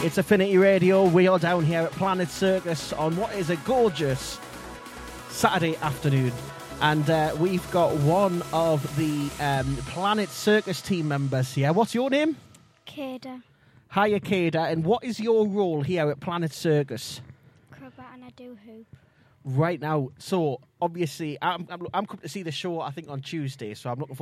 It's Affinity Radio. We are down here at Planet Circus on what is a gorgeous Saturday afternoon. And we've got one of the Planet Circus team members here. What's your name? Kada. Hiya, Kada. And what is your role here at Planet Circus? Crubber, and I do hoop. Right now, so obviously I'm coming to see the show I think on Tuesday, so I'm looking